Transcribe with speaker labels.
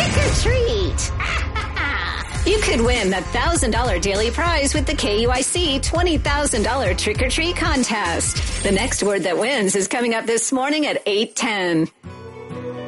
Speaker 1: Trick or treat. You could win the $1,000 daily prize with the KUIC $20,000 trick or treat contest. The next word that wins is coming up this morning at 8:10.